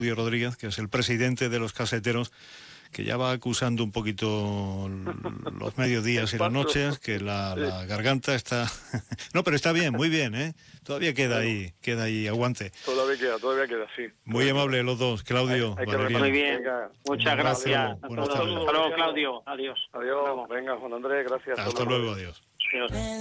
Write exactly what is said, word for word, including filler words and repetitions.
Claudio Rodríguez, que es el presidente de los caseteros, que ya va acusando un poquito los mediodías y las noches, que la, Sí. la garganta está... No, pero está bien, muy bien, ¿eh? Todavía queda Bueno. ahí, queda ahí, aguante. Todavía queda, todavía queda, sí. Muy Todavía amable queda. los dos, Claudio, Hay- hay que Valeriano. Muy bien, Venga, muchas un abrazo, gracias. Hasta buenas luego. tardes. Hasta luego, Claudio. Adiós. Adiós, venga, Juan Andrés, gracias. Hasta luego, adiós. Adiós.